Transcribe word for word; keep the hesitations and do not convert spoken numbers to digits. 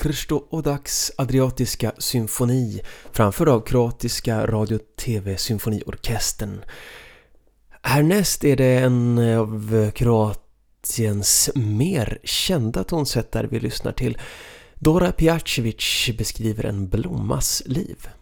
Krsto Odaks Adriatiska symfoni, framförd av kroatiska radio-tv-symfoniorkestern. Härnäst är det en av Kroatiens mer kända tonsättare vi lyssnar till. Dora Pejacevic beskriver en blommas liv.